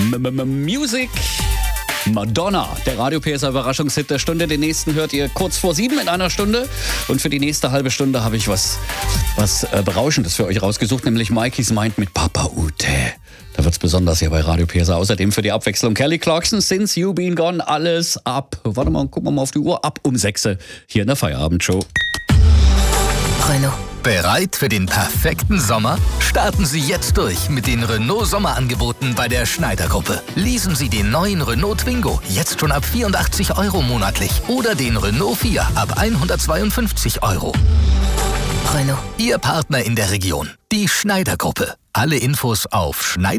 Music. Madonna, der Radio PSA Überraschungshit der Stunde. Den nächsten hört ihr kurz vor 7 in einer Stunde. Und für die nächste halbe Stunde habe ich was Berauschendes für euch rausgesucht, nämlich Mikey's Mind mit Papa Ute. Da wird's besonders hier bei Radio PSA. Außerdem für die Abwechslung Kelly Clarkson, Since You Been Gone, alles ab. Warte mal, gucken wir mal auf die Uhr. Ab um 6 hier in der Feierabendshow. Renault. Bereit für den perfekten Sommer? Starten Sie jetzt durch mit den Renault Sommerangeboten bei der Schneider Gruppe. Leasen Sie den neuen Renault Twingo jetzt schon ab 84 € monatlich oder den Renault 4 ab 152 €. Renault. Ihr Partner in der Region. Die Schneider Gruppe. Alle Infos auf Schneider.